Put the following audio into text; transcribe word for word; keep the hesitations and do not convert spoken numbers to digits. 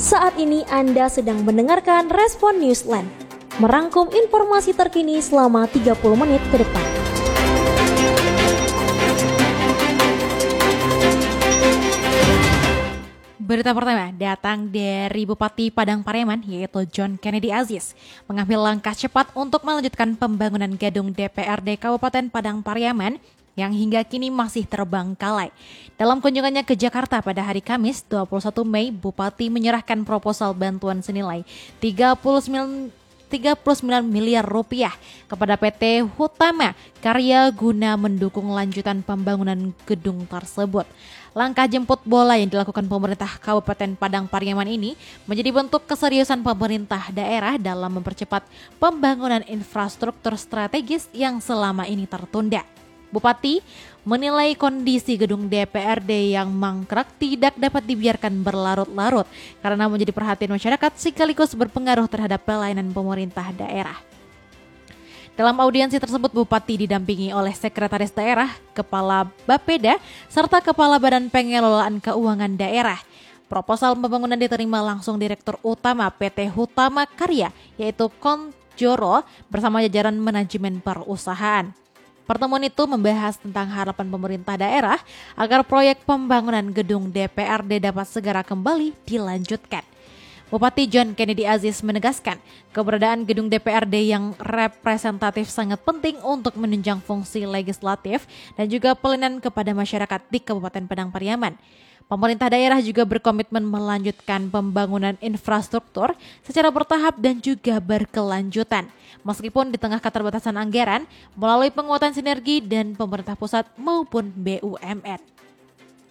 Saat ini Anda sedang mendengarkan Respon Newsland, merangkum informasi terkini selama tiga puluh menit ke depan. Berita pertama datang dari Bupati Padang Pariaman yaitu John Kennedy Aziz mengambil langkah cepat untuk melanjutkan pembangunan gedung D P R D Kabupaten Padang Pariaman yang hingga kini masih terbengkalai. Dalam kunjungannya ke Jakarta pada hari Kamis dua puluh satu Mei, Bupati menyerahkan proposal bantuan senilai tiga puluh sembilan miliar rupiah kepada P T Hutama Karya guna mendukung lanjutan pembangunan gedung tersebut. Langkah jemput bola yang dilakukan pemerintah Kabupaten Padang Pariaman ini menjadi bentuk keseriusan pemerintah daerah dalam mempercepat pembangunan infrastruktur strategis yang selama ini tertunda. Bupati menilai kondisi gedung D P R D yang mangkrak tidak dapat dibiarkan berlarut-larut karena menjadi perhatian masyarakat sekaligus berpengaruh terhadap pelayanan pemerintah daerah. Dalam audiensi tersebut, Bupati didampingi oleh Sekretaris Daerah, Kepala Bapeda, serta Kepala Badan Pengelolaan Keuangan Daerah. Proposal pembangunan diterima langsung Direktur Utama P T Hutama Karya, yaitu Konjoro, bersama jajaran manajemen perusahaan. Pertemuan itu membahas tentang harapan pemerintah daerah agar proyek pembangunan gedung D P R D dapat segera kembali dilanjutkan. Bupati John Kennedy Aziz menegaskan keberadaan gedung D P R D yang representatif sangat penting untuk menunjang fungsi legislatif dan juga pelayanan kepada masyarakat di Kabupaten Padang Pariaman. Pemerintah daerah juga berkomitmen melanjutkan pembangunan infrastruktur secara bertahap dan juga berkelanjutan, meskipun di tengah keterbatasan anggaran melalui penguatan sinergi dan pemerintah pusat maupun B U M N.